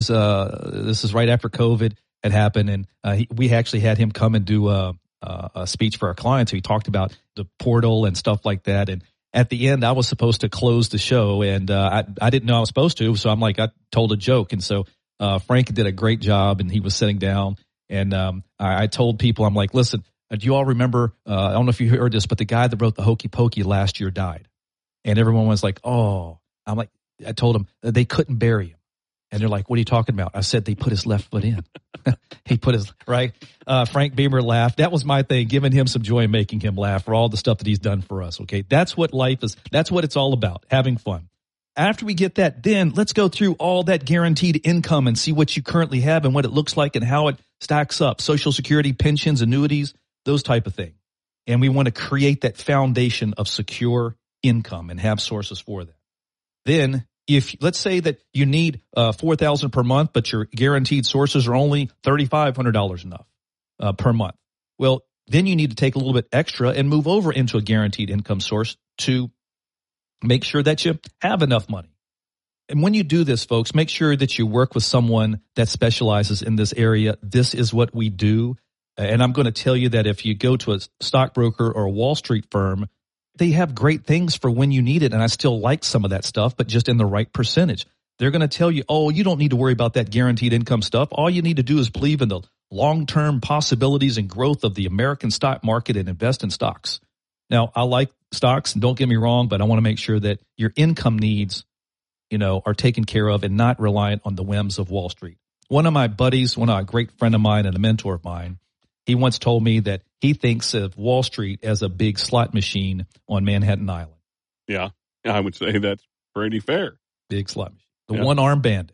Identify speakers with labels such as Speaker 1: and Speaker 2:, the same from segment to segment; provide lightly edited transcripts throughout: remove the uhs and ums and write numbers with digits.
Speaker 1: this is right after COVID had happened, and we actually had him come and do a speech for our clients. He talked about the portal and stuff like that. And at the end, I was supposed to close the show, and I didn't know I was supposed to. So I'm like, I told a joke. And so Frank did a great job, and he was sitting down. And I told people, I'm like, listen, do you all remember, I don't know if you heard this, but the guy that wrote the Hokey Pokey last year died. And everyone was like, oh. I'm like, I told them they couldn't bury him. And they're like, what are you talking about? I said, they put his left foot in. He put his, right? Frank Beamer laughed. That was my thing, giving him some joy and making him laugh for all the stuff that he's done for us, okay? That's what life is. That's what it's all about, having fun. After we get that, then let's go through all that guaranteed income and see what you currently have and what it looks like and how it stacks up. Social Security, pensions, annuities, those type of things. And we want to create that foundation of secure income and have sources for that. Then, if let's say that you need $4,000 per month, but your guaranteed sources are only $3,500 enough per month. Well, then you need to take a little bit extra and move over into a guaranteed income source to make sure that you have enough money. And when you do this, folks, make sure that you work with someone that specializes in this area. This is what we do. And I'm going to tell you that if you go to a stockbroker or a Wall Street firm, they have great things for when you need it. And I still like some of that stuff, but just in the right percentage. They're going to tell you, oh, you don't need to worry about that guaranteed income stuff. All you need to do is believe in the long-term possibilities and growth of the American stock market and invest in stocks. Now, I like stocks, and don't get me wrong, but I want to make sure that your income needs, are taken care of and not reliant on the whims of Wall Street. One of my buddies, a great friend of mine and a mentor of mine, he once told me that he thinks of Wall Street as a big slot machine on Manhattan Island.
Speaker 2: Yeah, I would say that's pretty fair.
Speaker 1: Big slot machine. The one-armed bandit.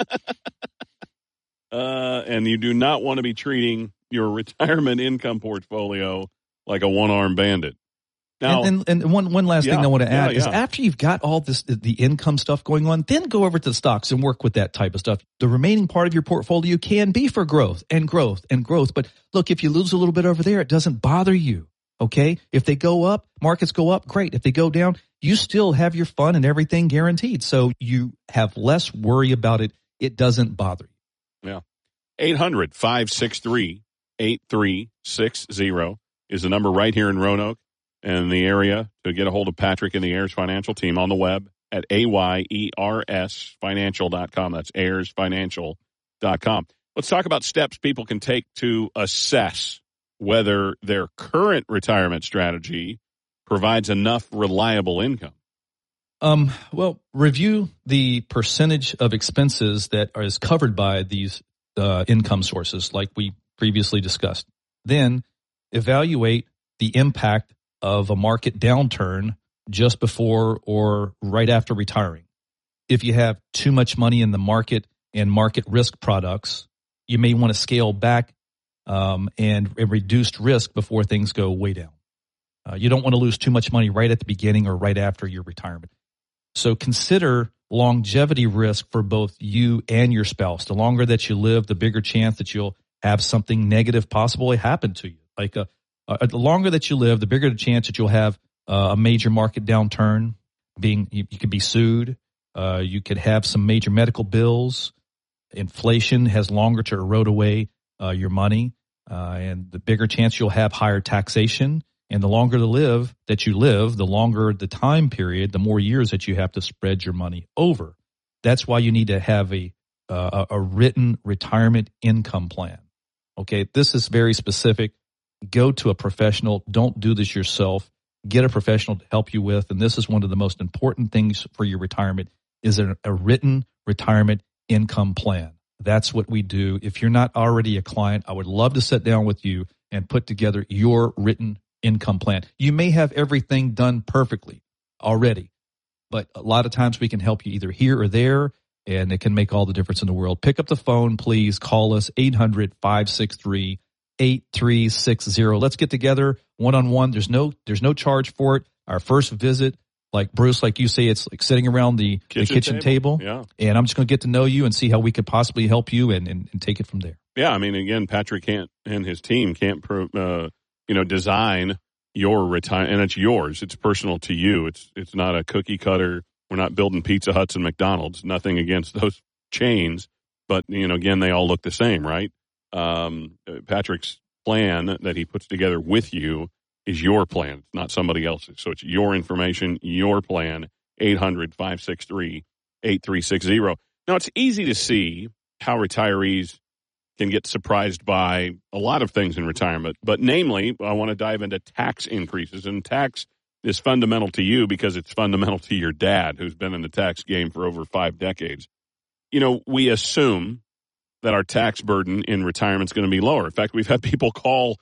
Speaker 2: And you do not want to be treating your retirement income portfolio like a one-armed bandit. Now,
Speaker 1: and one last thing I want to add is after you've got all this, the income stuff going on, then go over to the stocks and work with that type of stuff. The remaining part of your portfolio can be for growth and growth and growth. But look, if you lose a little bit over there, it doesn't bother you. Okay. If they go up, markets go up, great. If they go down, you still have your fun and everything guaranteed. So you have less worry about it. It doesn't bother you.
Speaker 2: Yeah. 800-563-8360 is the number right here in Roanoke and the area to get a hold of Patrick and the Ayers Financial team on the web at AYERSfinancial.com. That's AyersFinancial.com. Let's talk about steps people can take to assess whether their current retirement strategy provides enough reliable income.
Speaker 1: Well, review the percentage of expenses that is covered by these income sources like we previously discussed. Then evaluate the impact of a market downturn just before or right after retiring. If you have too much money in the market and market risk products, you may want to scale back and reduce risk before things go way down. You don't want to lose too much money right at the beginning or right after your retirement. So consider longevity risk for both you and your spouse. The longer that you live, the bigger chance that you'll have something negative possibly happen to you. Like the longer that you live, the bigger the chance that you'll have a major market downturn. You could be sued. You could have some major medical bills. Inflation has longer to erode away your money, and the bigger chance you'll have higher taxation. And the longer that you live, the longer the time period, the more years that you have to spread your money over. That's why you need to have a written retirement income plan. Okay, this is very specific. Go to a professional. Don't do this yourself. Get a professional to help you with. And this is one of the most important things for your retirement is a written retirement income plan. That's what we do. If you're not already a client, I would love to sit down with you and put together your written income plan. You may have everything done perfectly already, but a lot of times we can help you either here or there, and it can make all the difference in the world. Pick up the phone, please. Call us, 800-563-8360. Let's get together one-on-one. There's no charge for it. Our first visit, like Bruce, like you say, it's like sitting around the kitchen table.
Speaker 2: Yeah.
Speaker 1: And I'm just going to get to know you and see how we could possibly help you and take it from there.
Speaker 2: Yeah, I mean, again, Patrick and his team can't design your retirement, and it's yours. It's personal to you. It's not a cookie cutter. We're not building Pizza Huts and McDonald's. Nothing against those chains, But, again, they all look the same, right? Patrick's plan that he puts together with you is your plan. It's not somebody else's. So it's your information, your plan, 800-563-8360. Now, it's easy to see how retirees can get surprised by a lot of things in retirement. But namely, I want to dive into tax increases. And tax is fundamental to you because it's fundamental to your dad, who's been in the tax game for over 5 decades. We assume that our tax burden in retirement is going to be lower. In fact, we've had people call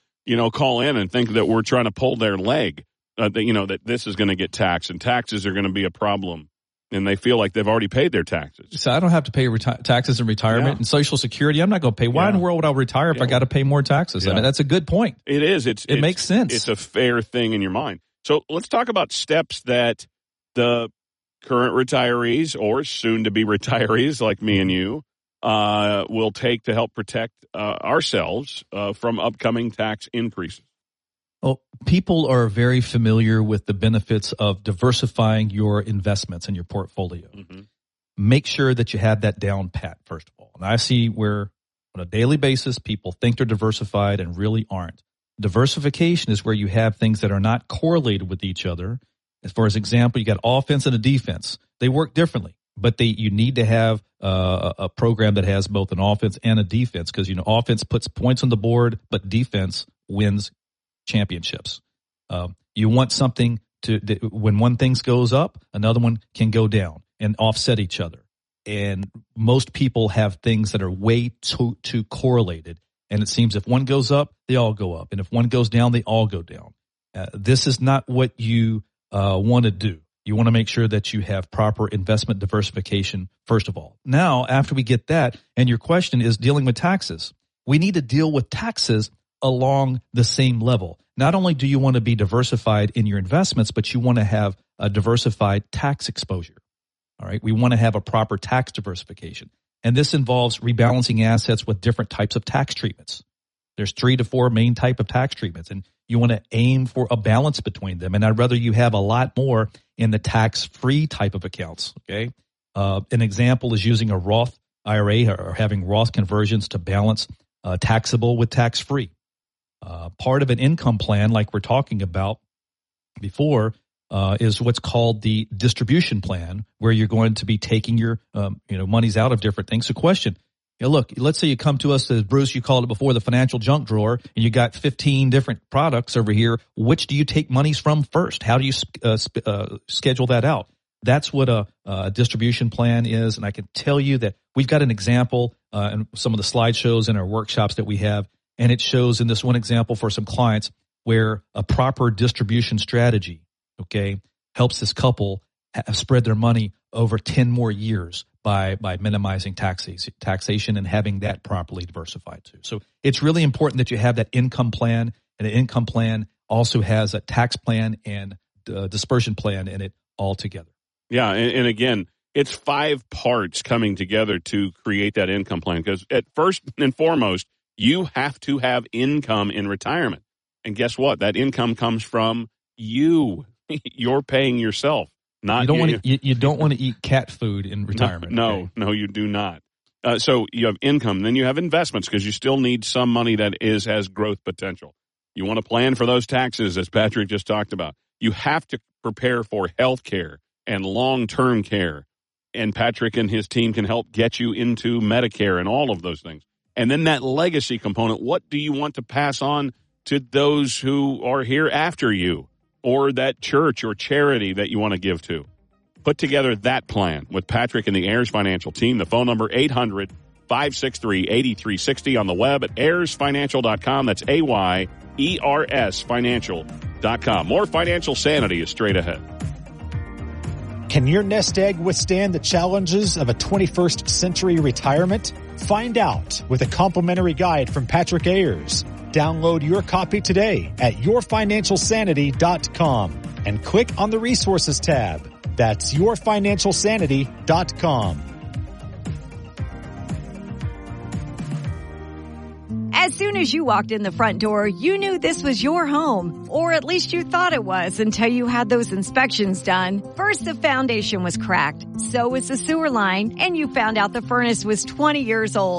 Speaker 2: in and think that we're trying to pull their leg, that this is going to get taxed and taxes are going to be a problem. And they feel like they've already paid their taxes.
Speaker 1: So I don't have to pay taxes in retirement and Social Security. I'm not going to pay. Why in the world would I retire if I got to pay more taxes? I mean, that's a good point.
Speaker 2: It is. It
Speaker 1: makes sense.
Speaker 2: It's a fair thing in your mind. So let's talk about steps that the current retirees or soon-to-be retirees like me and you will take to help protect ourselves from upcoming tax increases.
Speaker 1: Well, people are very familiar with the benefits of diversifying your investments in your portfolio. Mm-hmm. Make sure that you have that down pat, first of all. And I see where on a daily basis, people think they're diversified and really aren't. Diversification is where you have things that are not correlated with each other. As far as example, you got offense and a defense. They work differently, but you need to have a program that has both an offense and a defense because, offense puts points on the board, but defense wins championships. You want something when one thing goes up, another one can go down and offset each other. And most people have things that are way too correlated. And it seems if one goes up, they all go up. And if one goes down, they all go down. This is not what you want to do. You want to make sure that you have proper investment diversification, first of all. Now, after we get that, and your question is dealing with taxes, we need to deal with taxes along the same level. Not only do you want to be diversified in your investments, but you want to have a diversified tax exposure. All right. We want to have a proper tax diversification. And this involves rebalancing assets with different types of tax treatments. There's 3 to 4 main type of tax treatments, and you want to aim for a balance between them. And I'd rather you have a lot more in the tax-free type of accounts. Okay. An example is using a Roth IRA or having Roth conversions to balance taxable with tax-free. Part of an income plan, like we're talking about before, is what's called the distribution plan, where you're going to be taking your monies out of different things. So question, look, let's say you come to us, as Bruce, you called it before, the financial junk drawer, and you got 15 different products over here. Which do you take monies from first? How do you schedule that out? That's what a distribution plan is. And I can tell you that we've got an example in some of the slideshows in our workshops that we have. And it shows in this one example for some clients where a proper distribution strategy, helps this couple spread their money over 10 more years by minimizing taxation and having that properly diversified too. So it's really important that you have that income plan, and an income plan also has a tax plan and dispersion plan in it all together.
Speaker 2: Yeah, and again, it's 5 parts coming together to create that income plan, because at first and foremost, you have to have income in retirement. And guess what? That income comes from you. You're paying yourself. Not
Speaker 1: you don't want to eat cat food in retirement.
Speaker 2: No, you do not. So you have income, then you have investments, because you still need some money that has growth potential. You want to plan for those taxes, as Patrick just talked about. You have to prepare for health care and long-term care. And Patrick and his team can help get you into Medicare and all of those things. And then that legacy component, what do you want to pass on to those who are here after you, or that church or charity that you want to give to? Put together that plan with Patrick and the Ayers Financial team. The phone number, 800-563-8360, on the web at AyersFinancial.com. That's AYERS Financial.com. More financial sanity is straight ahead.
Speaker 3: Can your nest egg withstand the challenges of a 21st century retirement? Find out with a complimentary guide from Patrick Ayers. Download your copy today at yourfinancialsanity.com and click on the resources tab. That's yourfinancialsanity.com.
Speaker 4: As soon as you walked in the front door, you knew this was your home, or at least you thought it was until you had those inspections done. First, the foundation was cracked, so was the sewer line, and you found out the furnace was 20 years old.